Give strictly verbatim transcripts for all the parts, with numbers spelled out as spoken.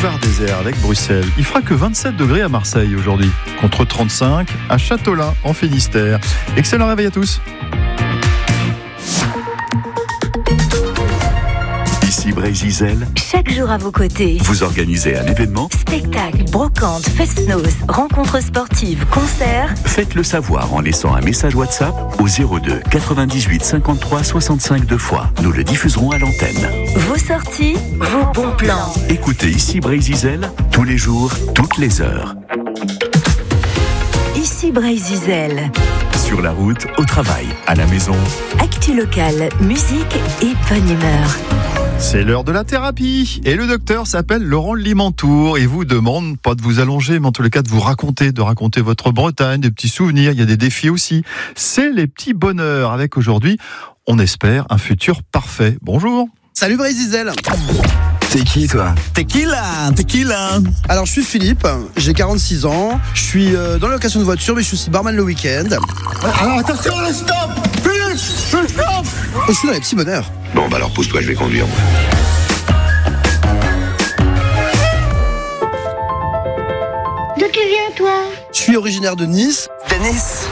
boulevard désert avec Bruxelles. Il fera que vingt-sept degrés à Marseille aujourd'hui, contre trente-cinq à Châteaulin en Finistère. Excellent réveil à tous. Ici Bray-Zizel. Chaque jour à vos côtés. Vous organisez un événement. Spectacle, brocante, fest-noz, rencontres sportives, concerts. Faites-le savoir en laissant un message WhatsApp au zéro deux quatre-vingt-dix-huit cinquante-trois soixante-cinq deux fois. Nous le diffuserons à l'antenne. Vos sorties, vos bons plans. Écoutez Ici Bray-Zizel tous les jours, toutes les heures. Ici Bray-Zizel. Sur la route, au travail, à la maison. Actu locale, musique et bonne humeur. C'est l'heure de la thérapie et le docteur s'appelle Laurent Limantour et vous demande pas de vous allonger mais en tous les cas de vous raconter, de raconter votre Bretagne, des petits souvenirs, il y a des défis aussi. C'est les petits bonheurs avec aujourd'hui, on espère, un futur parfait. Bonjour. Salut Bray-Zizel. T'es qui toi? T'es qui là? T'es qui là? Alors je suis Philippe, j'ai quarante-six ans, je suis euh, dans la location de voiture mais je suis aussi barman le week-end. Alors attention, stop! Philippe, stop! Et je suis dans les petits bonheurs. Bon bah alors pousse-toi, je vais conduire. D'où tu viens toi? Je suis originaire de Nice. De Nice.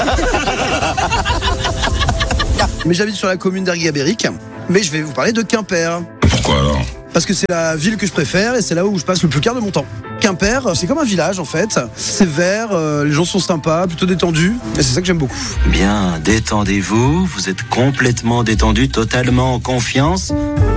Mais j'habite sur la commune d'Ergues-Gabéric. Mais je vais vous parler de Quimper. Pourquoi alors? Parce que c'est la ville que je préfère et c'est là où je passe le plus clair de mon temps. Quimper, c'est comme un village en fait. C'est vert, euh, les gens sont sympas, plutôt détendus. Et c'est ça que j'aime beaucoup. Bien, détendez-vous. Vous êtes complètement détendu, totalement en confiance.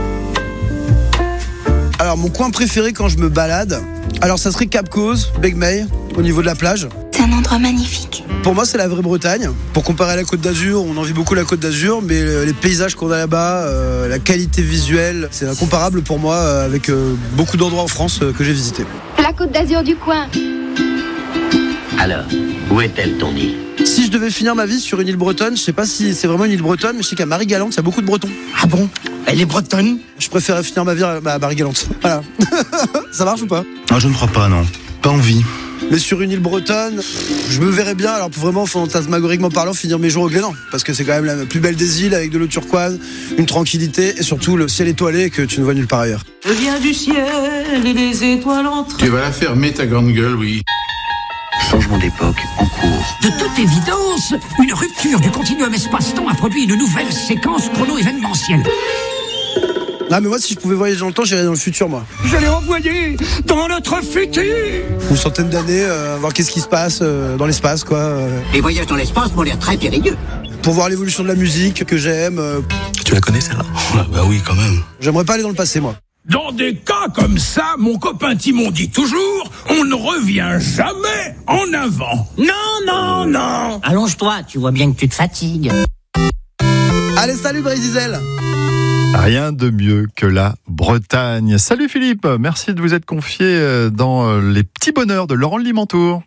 Alors mon coin préféré quand je me balade, alors ça serait Cap Cause, Begmey, au niveau de la plage. C'est un endroit magnifique. Pour moi, c'est la vraie Bretagne. Pour comparer à la Côte d'Azur, on envie beaucoup la Côte d'Azur, mais les paysages qu'on a là-bas, euh, la qualité visuelle, c'est incomparable pour moi euh, avec euh, beaucoup d'endroits en France euh, que j'ai visités. La Côte d'Azur du coin. Alors, où est-elle ton île? Si je devais finir ma vie sur une île bretonne, je sais pas si c'est vraiment une île bretonne, mais je sais qu'à Marie-Galante, il y a beaucoup de Bretons. Ah bon? Elle est bretonne? Je préférerais finir ma vie à bah, Marie-Galante. Voilà. Ça marche ou pas? Non, je ne crois pas, non. Pas envie. Mais sur une île bretonne, je me verrais bien, alors pour vraiment fantasmagoriquement parlant, finir mes jours au Glénan. Parce que c'est quand même la plus belle des îles, avec de l'eau turquoise, une tranquillité, et surtout le ciel étoilé que tu ne vois nulle part ailleurs. Je viens du ciel et les étoiles entre. Tu vas la fermer ta grande gueule, oui. Changement d'époque en cours. De toute évidence, une rupture du continuum espace-temps a produit une nouvelle séquence chrono-événementielle. Ah mais moi si je pouvais voyager dans le temps, j'irais dans le futur moi. Je l'ai envoyé dans notre futur. Une centaine d'années, euh, voir qu'est-ce qui se passe euh, dans l'espace quoi. Euh. Les voyages dans l'espace m'ont l'air très périlleux. Pour voir l'évolution de la musique que j'aime. Euh. Tu la connais celle-là? Ouais, bah oui quand même. J'aimerais pas aller dans le passé moi. Dans des cas comme ça, mon copain Timon dit toujours, on ne revient jamais en avant. Non, non, non. Allonge-toi, tu vois bien que tu te fatigues. Allez, salut Bray-Zizel. Rien de mieux que la Bretagne. Salut Philippe, merci de vous être confié dans les petits bonheurs de Laurent Limantour.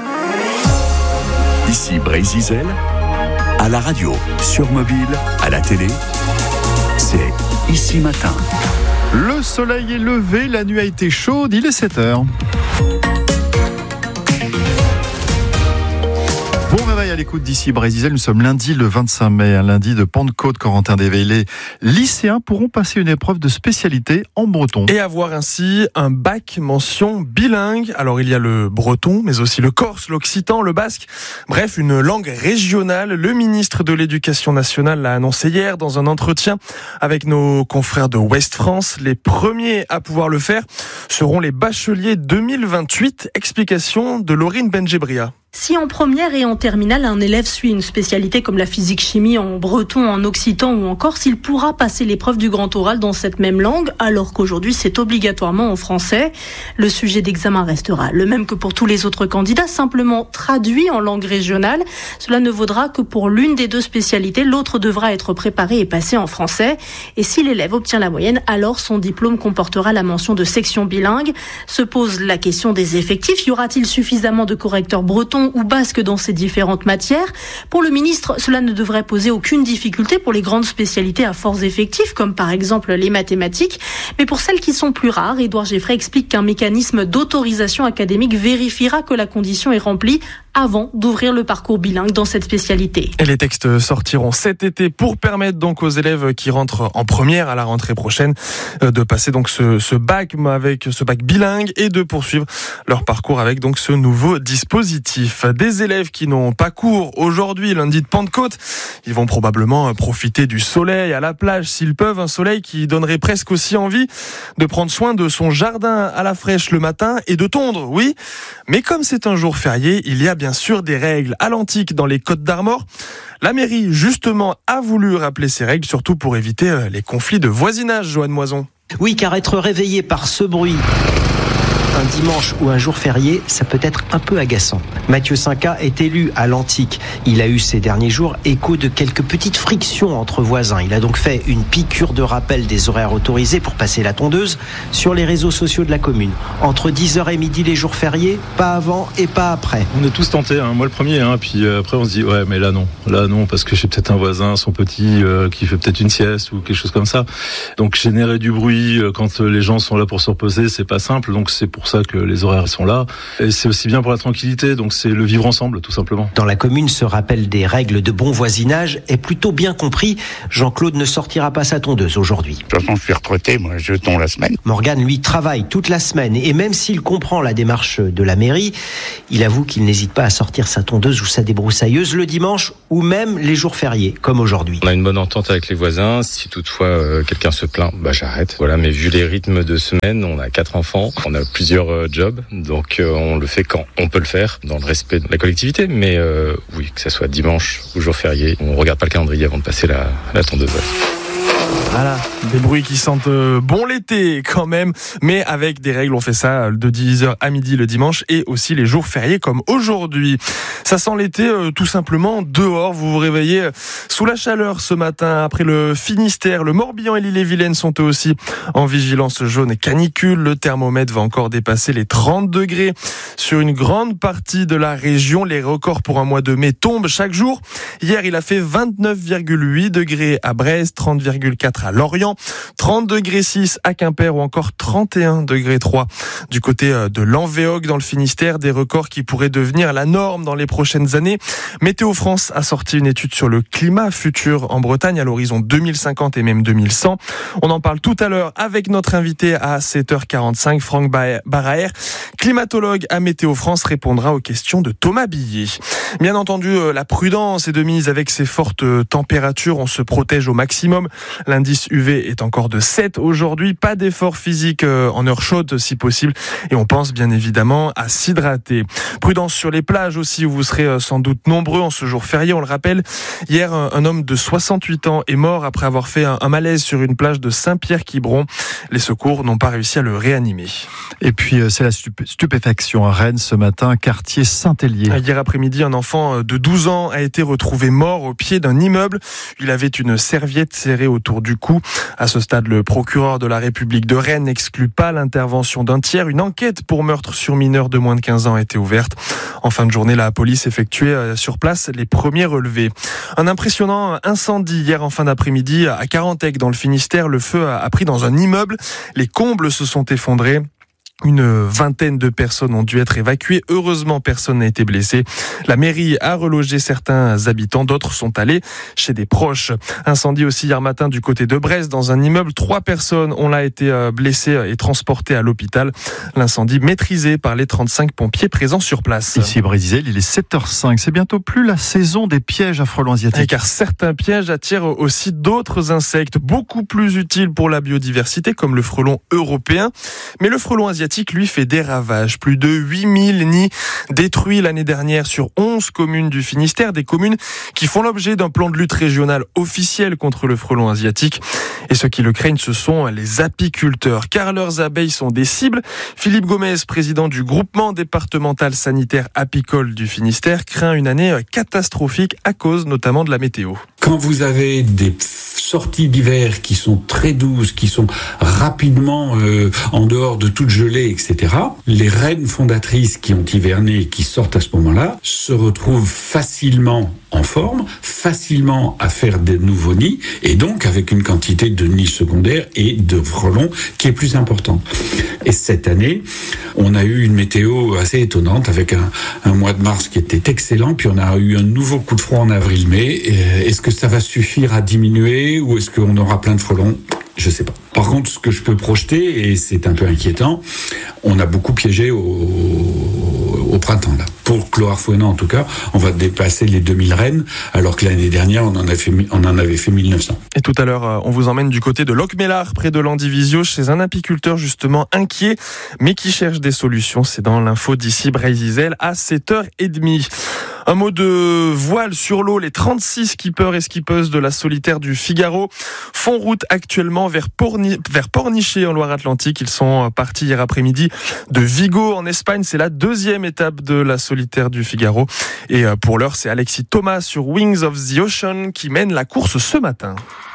Ici Bray-Zizel, à la radio, sur mobile, à la télé, c'est Ici Matin. Le soleil est levé, la nuit a été chaude, il est sept heures. Bon réveil à l'écoute d'ici Bray-Zizel. Nous sommes lundi le vingt-cinq mai, un lundi de Pentecôte. Corentin Déveillé. Les lycéens pourront passer une épreuve de spécialité en breton. Et avoir ainsi un bac mention bilingue. Alors il y a le breton, mais aussi le corse, l'occitan, le basque. Bref, une langue régionale. Le ministre de l'Éducation nationale l'a annoncé hier dans un entretien avec nos confrères de Ouest France. Les premiers à pouvoir le faire seront les bacheliers deux mille vingt-huit. Explication de Laurine Benjebria. Si en première et en terminale, un élève suit une spécialité comme la physique-chimie en breton, en occitan ou en corse, il pourra passer l'épreuve du grand oral dans cette même langue, alors qu'aujourd'hui c'est obligatoirement en français. Le sujet d'examen restera le même que pour tous les autres candidats, simplement traduit en langue régionale. Cela ne vaudra que pour l'une des deux spécialités, l'autre devra être préparé et passé en français. Et si l'élève obtient la moyenne, alors son diplôme comportera la mention de section bilingue. Se pose la question des effectifs. Y aura-t-il suffisamment de correcteurs bretons ou basque dans ces différentes matières? Pour le ministre, cela ne devrait poser aucune difficulté pour les grandes spécialités à forts effectifs, comme par exemple les mathématiques. Mais pour celles qui sont plus rares, Édouard Geffray explique qu'un mécanisme d'autorisation académique vérifiera que la condition est remplie avant d'ouvrir le parcours bilingue dans cette spécialité. Et les textes sortiront cet été pour permettre donc aux élèves qui rentrent en première à la rentrée prochaine de passer donc ce, ce bac avec ce bac bilingue et de poursuivre leur parcours avec donc ce nouveau dispositif. Des élèves qui n'ont pas cours aujourd'hui, lundi de Pentecôte, ils vont probablement profiter du soleil à la plage s'ils peuvent, un soleil qui donnerait presque aussi envie de prendre soin de son jardin à la fraîche le matin et de tondre, oui. Mais comme c'est un jour férié, il y a bien sûr des règles à l'antique dans les Côtes d'Armor. La mairie, justement, a voulu rappeler ces règles, surtout pour éviter les conflits de voisinage, Joanne Moison. Oui, car être réveillé par ce bruit un dimanche ou un jour férié, ça peut être un peu agaçant. Mathieu Cinca est élu à l'Antique. Il a eu ces derniers jours écho de quelques petites frictions entre voisins. Il a donc fait une piqûre de rappel des horaires autorisés pour passer la tondeuse sur les réseaux sociaux de la commune. Entre dix heures et midi les jours fériés, pas avant et pas après. On est tous tentés, hein. Moi le premier, hein. Puis euh, après on se dit ouais mais là non, là non parce que j'ai peut-être un voisin, son petit, euh, qui fait peut-être une sieste ou quelque chose comme ça. Donc générer du bruit euh, quand les gens sont là pour se reposer, c'est pas simple. Donc c'est pour ça que les horaires sont là. Et c'est aussi bien pour la tranquillité, donc c'est le vivre ensemble, tout simplement. Dans la commune, ce rappel des règles de bon voisinage est plutôt bien compris. Jean-Claude ne sortira pas sa tondeuse aujourd'hui. De toute façon, je suis retraité, moi, je tonds la semaine. Morgane, lui, travaille toute la semaine. Et même s'il comprend la démarche de la mairie, il avoue qu'il n'hésite pas à sortir sa tondeuse ou sa débroussailleuse le dimanche ou même les jours fériés, comme aujourd'hui. On a une bonne entente avec les voisins. Si toutefois euh, quelqu'un se plaint, bah j'arrête. Voilà, mais vu les rythmes de semaine, on a quatre enfants, on a plusieurs euh, job, donc euh, on le fait quand on peut le faire, dans le respect de la collectivité, mais euh, oui, que ça soit dimanche ou jour férié, on regarde pas le calendrier avant de passer la, la tondeuse. Voilà, des bruits qui sentent bon l'été quand même, mais avec des règles, on fait ça de dix heures à midi le dimanche et aussi les jours fériés comme aujourd'hui. Ça sent l'été euh, tout simplement dehors, vous vous réveillez sous la chaleur ce matin après le Finistère, le Morbihan et l'Ille-et-Vilaine sont eux aussi en vigilance jaune et canicule. Le thermomètre va encore dépasser les trente degrés sur une grande partie de la région. Les records pour un mois de mai tombent chaque jour. Hier, il a fait vingt-neuf virgule huit degrés à Brest, trente virgule quatre à Lorient, trente degrés six à Quimper ou encore trente et un degrés trois du côté de l'Envéoc dans le Finistère, des records qui pourraient devenir la norme dans les prochaines années. Météo France a sorti une étude sur le climat futur en Bretagne à l'horizon deux mille cinquante et même deux mille cent. On en parle tout à l'heure avec notre invité à sept heures quarante-cinq, Franck Baraer, climatologue à Météo France, répondra aux questions de Thomas Billet. Bien entendu, la prudence est de mise avec ces fortes températures, on se protège au maximum. L'indice U V est encore de sept aujourd'hui, pas d'effort physique en heure chaude si possible et on pense bien évidemment à s'hydrater. Prudence sur les plages aussi où vous serez sans doute nombreux en ce jour férié, on le rappelle. Hier, un homme de soixante-huit ans est mort après avoir fait un malaise sur une plage de Saint-Pierre-Quiberon. Les secours n'ont pas réussi à le réanimer. Et puis c'est la stupéfaction à Rennes ce matin, quartier Saint-Hélier. Hier après-midi, un enfant de douze ans a été retrouvé mort au pied d'un immeuble. Il avait une serviette serrée autour du cou. À ce stade, le procureur de la République de Rennes n'exclut pas l'intervention d'un tiers. Une enquête pour meurtre sur mineur de moins de quinze ans a été ouverte. En fin de journée, la police effectuait sur place les premiers relevés. Un impressionnant incendie hier en fin d'après-midi à Carantec dans le Finistère. Le feu a pris dans un immeuble. Les combles se sont effondrés. Une vingtaine de personnes ont dû être évacuées. Heureusement, personne n'a été blessé. La mairie a relogé certains habitants. D'autres sont allés chez des proches. Incendie aussi hier matin du côté de Brest dans un immeuble. Trois personnes ont là été blessées et transportées à l'hôpital. L'incendie maîtrisé par les trente-cinq pompiers présents sur place. Ici, Brésil, il est sept heures cinq. C'est bientôt plus la saison des pièges à frelons asiatiques. Et car certains pièges attirent aussi d'autres insectes beaucoup plus utiles pour la biodiversité, comme le frelon européen. Mais le frelon asiatique lui fait des ravages. Plus de huit mille nids détruits l'année dernière sur onze communes du Finistère, des communes qui font l'objet d'un plan de lutte régional officiel contre le frelon asiatique. Et ceux qui le craignent, ce sont les apiculteurs, car leurs abeilles sont des cibles. Philippe Gomez, président du groupement départemental sanitaire apicole du Finistère, craint une année catastrophique à cause notamment de la météo. Quand vous avez des sorties d'hiver qui sont très douces, qui sont rapidement euh, en dehors de toute gelée, et cetera, les reines fondatrices qui ont hiverné et qui sortent à ce moment-là se retrouvent facilement en forme, facilement à faire des nouveaux nids, et donc avec une quantité de nids secondaires et de frelons qui est plus importante. Et cette année, on a eu une météo assez étonnante avec un, un mois de mars qui était excellent, puis on a eu un nouveau coup de froid en avril-mai. Est-ce que ça va suffire à diminuer ou est-ce qu'on aura plein de frelons ? Je sais pas. Par contre, ce que je peux projeter, et c'est un peu inquiétant, on a beaucoup piégé au, au printemps, là. Pour Clohars-Fouesnant, en tout cas, on va dépasser les deux mille rennes, alors que l'année dernière, on en, a fait, on en avait fait mille neuf cents. Et tout à l'heure, on vous emmène du côté de Locmélard, près de Landivisiau, chez un apiculteur justement inquiet, mais qui cherche des solutions. C'est dans l'info d'ici Brésil à sept heures trente. Un mot de voile sur l'eau. Les trente-six skippers et skippeuses de la solitaire du Figaro font route actuellement vers, Porni- vers Pornichet en Loire-Atlantique. Ils sont partis hier après-midi de Vigo en Espagne. C'est la deuxième étape de la solitaire du Figaro. Et pour l'heure, c'est Alexis Thomas sur Wings of the Ocean qui mène la course ce matin.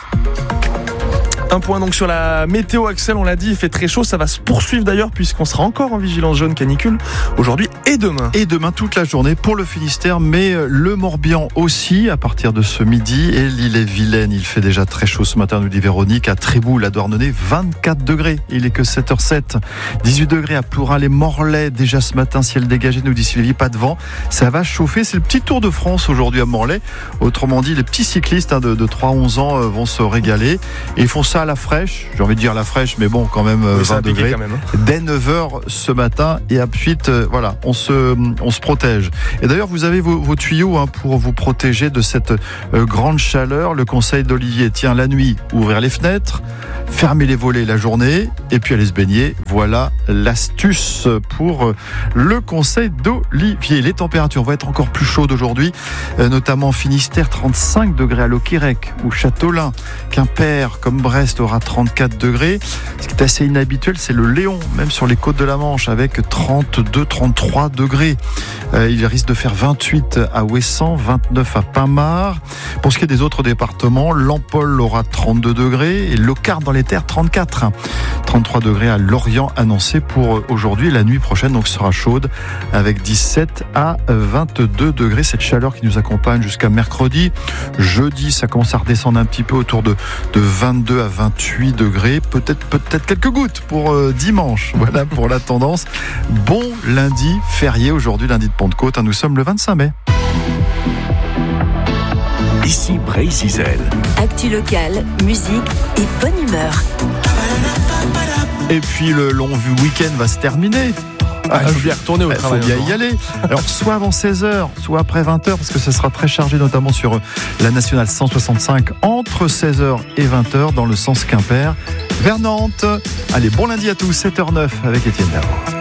Un point donc sur la météo, Axel, on l'a dit, il fait très chaud, ça va se poursuivre d'ailleurs puisqu'on sera encore en vigilance jaune canicule aujourd'hui et demain. Et demain toute la journée pour le Finistère, mais le Morbihan aussi à partir de ce midi et l'Ille-et-Vilaine. Il fait déjà très chaud ce matin, nous dit Véronique, à Tréboul, à Douarnenez, vingt-quatre degrés. Il est que sept heures zéro sept. dix-huit degrés à Plourin, les Morlaix, déjà ce matin, ciel dégagé, nous dit Sylvie, pas de vent. Ça va chauffer, c'est le petit Tour de France aujourd'hui à Morlaix. Autrement dit, les petits cyclistes hein, de, de trois à onze ans euh, vont se régaler et ils font ça à la fraîche, j'ai envie de dire la fraîche, mais bon, quand même oui, vingt degrés, quand même, hein. Dès neuf heures ce matin, et ensuite, euh, voilà, on se, on se protège. Et d'ailleurs, vous avez vos, vos tuyaux hein, pour vous protéger de cette euh, grande chaleur. Le conseil d'Olivier, tiens, la nuit, ouvrir les fenêtres, fermer les volets la journée, et puis aller se baigner. Voilà l'astuce pour euh, le conseil d'Olivier. Les températures vont être encore plus chaudes aujourd'hui, euh, notamment Finistère, trente-cinq degrés à Loquirec ou Châteaulin, Quimper, comme Brest, aura trente-quatre degrés. Ce qui est assez inhabituel, c'est le Léon, même sur les côtes de la Manche, avec trente-deux trente-trois degrés. Euh, il risque de faire vingt-huit à Ouessant, vingt-neuf à Pinmar. Pour ce qui est des autres départements, Lampol aura trente-deux degrés et Locard dans les terres, trente-quatre. trente-trois degrés à Lorient annoncé pour aujourd'hui. La nuit prochaine donc sera chaude avec dix-sept à vingt-deux degrés. Cette chaleur qui nous accompagne jusqu'à mercredi. Jeudi, ça commence à redescendre un petit peu autour de, de vingt-deux à vingt-huit degrés, peut-être peut-être quelques gouttes pour euh, dimanche. Voilà pour la tendance. Bon lundi férié aujourd'hui, lundi de Pentecôte. Nous sommes le vingt-cinq mai. Ici Brésil. Actu locale, musique et bonne humeur. Et puis le long week-end va se terminer. Ah, il faut bien retourner au il travail. Il faut bien y aller. Alors, soit avant seize heures, soit après vingt heures, parce que ce sera très chargé, notamment sur la nationale cent soixante-cinq, entre seize heures et vingt heures, dans le sens Quimper, vers Nantes. Allez, bon lundi à tous, sept heures zéro neuf avec Étienne Dao.